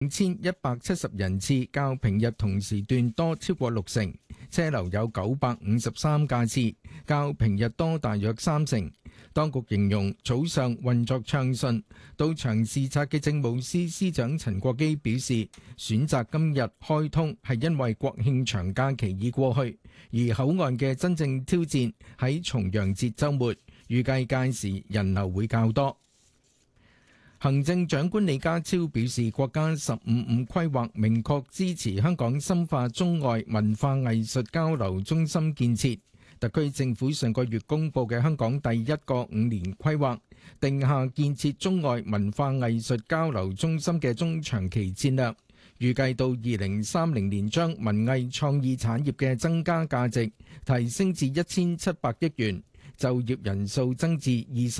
5,170人次，較平日同時段多超過60%，車流有953架次，較平日多大約30%。當局形容早上運作暢順。到場視察嘅政務司司長陳國基表示，選擇今日開通係因為國慶長假期已過去，而口岸嘅真正挑戰喺重陽節週末，預計屆時人流會較多。行政長官李家超表示，國家15五規劃明確支持香港深化中外文化藝術交流中心建設。特區政府上個月公布嘅香港第一個5年規劃，定下建設中外文化藝術交流中心嘅中長期戰略，預計到2030年將文藝創意產業嘅增加價值提升至1700億元，就業人數增至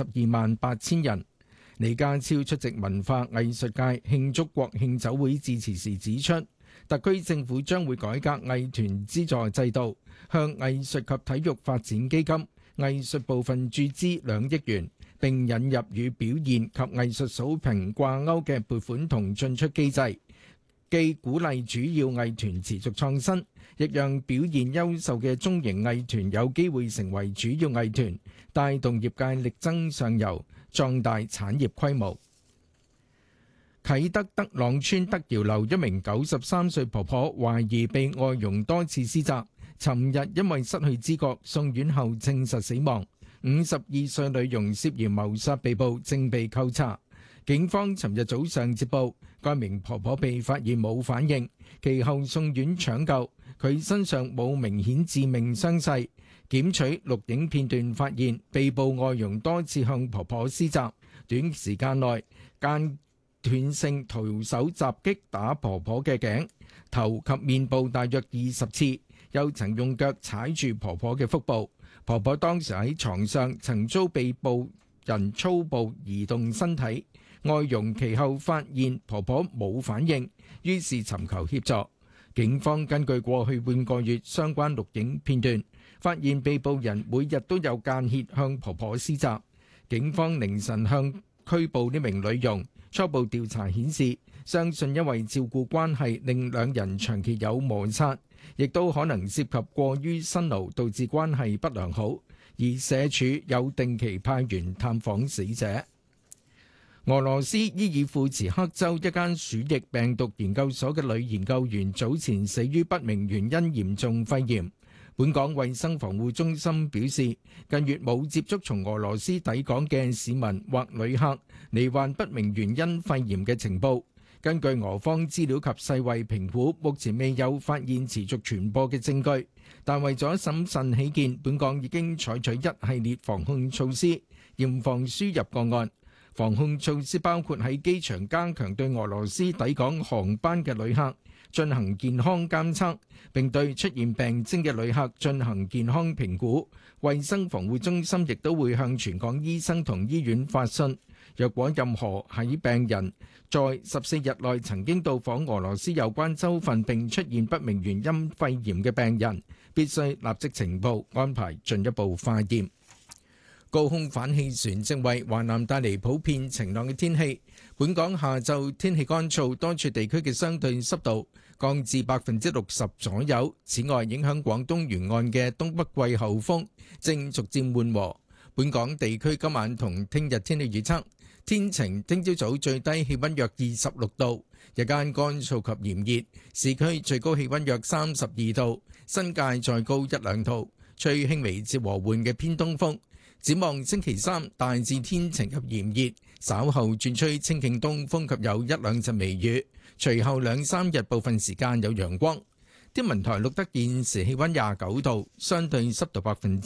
228000人。李家超出席文化藝術界慶祝國慶酒會致辭時指出，特區政府將會改革藝團資助制度，向藝術及體育發展基金藝術部分注資2億元，並引入與表現及藝術水平掛鈎嘅撥款同進出機制，既鼓勵主要藝團持續創新，亦讓表現優秀嘅中型藝團有機會成為主要藝團，帶動業界力爭上游，壯大產業規模。啟德德朗村德瑤樓一名93歲婆婆懷疑被外傭多次施襲，尋日因為失去知覺送院後證實死亡。52歲女傭涉嫌謀殺被捕，正被扣查。警方尋日早上接報，該名婆婆被發現冇反應，其後送院搶救，佢身上冇明顯致命傷勢。檢取錄影片段發現，被捕外傭多次向婆婆施襲，短時間內間斷性徒手襲擊打婆婆嘅頸、頭及面部大約20次，又曾用腳踩住婆婆嘅腹部。婆婆當時喺床上，曾遭被捕人粗暴移動身體。外傭其後發現婆婆冇反應，於是尋求協助。警方根據過去半個月相關錄影片段，發現被捕人每日都有間歇向婆婆施襲。警方凌晨向拘捕呢名女傭。初步調查顯示，相信因為照顧關係令兩人長期有摩擦，亦都可能涉及過於辛勞導致關係不良好，而社署有定期派員探訪死者。俄羅斯伊爾庫茨克州一間鼠疫病毒研究所嘅女研究員早前死於不明原因嚴重肺炎。本港衛生防護中心表示，近月冇接觸從俄羅斯抵港嘅市民或旅客罹患不明原因肺炎嘅情報。根據俄方資料及世衛評估，目前未有發現持續傳播嘅證據，但為咗審慎起見，本港已經採取一系列防控措施，嚴防輸入個案。防控措施包括喺機場加強對俄羅斯抵港航班嘅旅客進行健康監測，並對出現病徵嘅旅客進行健康評估。衛生防護中心亦都會向全港醫生同醫院發信，若果任何喺病人在14日內曾經到訪俄羅斯有關州份並出現不明原因肺炎嘅病人，必須立即呈報，安排進一步化驗。高空反氣旋正為華南帶嚟普遍晴朗嘅天氣。本港下晝天氣乾燥，多處地區嘅相對濕度降至60%左右。此外，影響廣東沿岸嘅東北季候風正逐漸緩和。本港地區今晚同聽日天氣預測：天晴，聽朝早最低氣溫約26度，日間乾燥及炎熱，市區最高氣溫約32度，新界再高1-2度，吹輕微至和緩嘅偏東風。展望星期三大致天晴及炎熱，稍後轉吹清勁東風及有1-2陣微雨，隨後2-3日部分時間有陽光。天文台錄得現時氣溫29度，相對濕度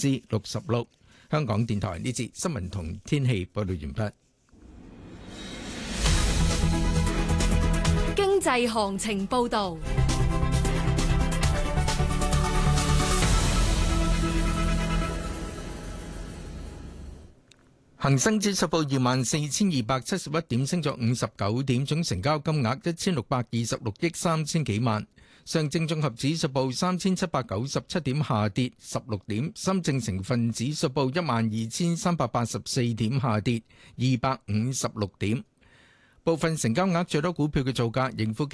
66%。香港電台呢節新聞同天氣報道完畢。 經濟行情報道。 恒生指數報24,271點，升咗59點，總成交金額1626億3千幾萬。上證綜合指數報3797點，下跌16點。深證成分指數報12384點，下跌256點。 部分成交額最多股票嘅造價，盈富